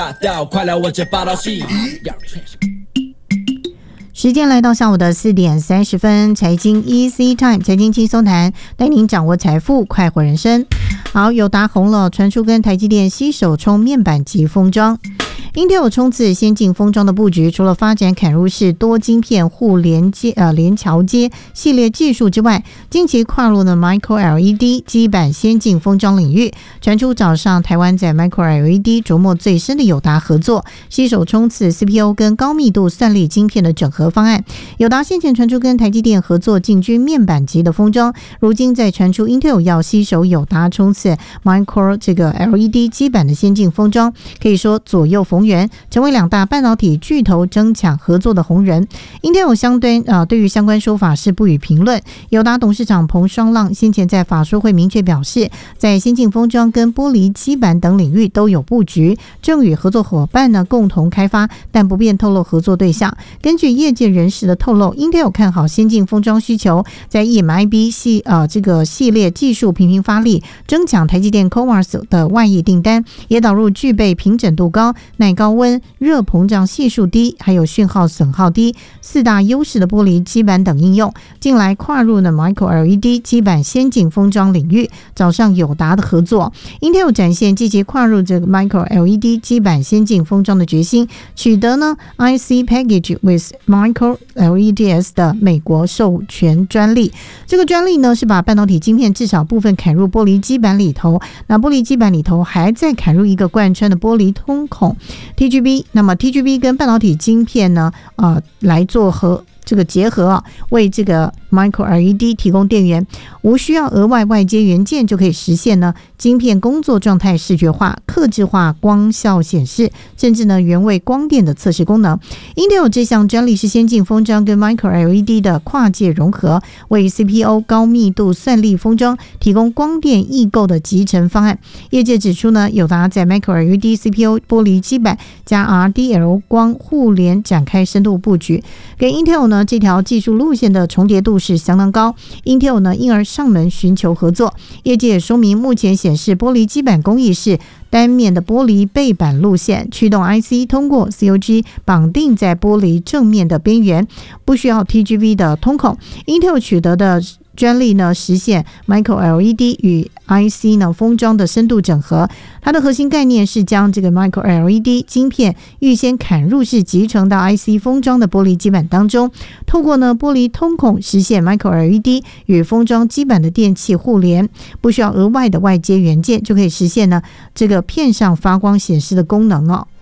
大道，快来我这报道系。 时间来到下午的4点30分，财经 EC Time 财经轻松谈，带您掌握财富，快活人生。好，友达红了，传出跟台积电携手冲面板及封装。Intel 冲刺先进封装的布局，除了发展嵌入式多晶片互联桥接系列技术之外，近期跨入了 Micro LED 基板先进封装领域。传出早上台湾在 Micro LED 琢磨最深的友达合作，携手冲刺 CPU 跟高密度算力晶片的整合方案。友达先前传出跟台积电合作进军面板级的封装，如今在传出 Intel 要携手友达冲刺 Micro 这个 LED 基板的先进封装，可以说左右逢源，成为两大半导体巨头争抢合作的红人。Intel 对于相关说法是不予评论。友达董事长彭双浪先前在法说会明确表示，在先进封装跟玻璃基板等领域都有布局，正与合作伙伴呢共同开发，但不便透露合作对象。根据业界人士的透露， Intel 看好先进封装需求，在 EMIB 系列技术频频发力，争抢台积电 CoWoS 的外溢订单，也导入具备平整度高、耐高温、热膨胀系数低，还有讯号损耗低4大优势的玻璃基板等应用。近来跨入了 Micro LED 基板先进封装领域，找上友达的合作。 Intel 展现积极跨入这个 Micro LED 基板先进封装的决心，取得呢 IC Package with Micro LEDs 的美国授权专利。这个专利呢是把半导体晶片至少部分砍入玻璃基板里头，那玻璃基板里头还再砍入一个贯穿的玻璃通孔 TGB， 那么 TGB 跟半导体晶片呢来做结合为这个 Micro LED 提供电源，无需要额外接元件就可以实现呢晶片工作状态视觉化、客制化光效显示，甚至呢原位光电的测试功能。 Intel 这项专利是先进封装跟 Micro LED 的跨界融合，为 CPU 高密度算力封装提供光电异构的集成方案。业界指出呢，友达在 Micro LED CPU 玻璃基板加 RDL 光互联展开深度布局，跟 Intel 呢这条技术路线的重叠度是相当高， Intel 呢因而上门寻求合作。业界也说明，目前显示玻璃基板工艺是单面的玻璃背板路线，驱动 IC 通过 COG 绑定在玻璃正面的边缘，不需要 TGV 的通孔。 Intel 取得的专利呢实现 Micro LED 与 IC 呢封装的深度整合。它的核心概念是将这个 Micro LED 晶片预先砍入式集成到 IC 封装的玻璃基板当中，透过呢玻璃通孔实现 Micro LED 与封装基板的电器互联，不需要额外的外接元件就可以实现呢这个片上发光显示的功能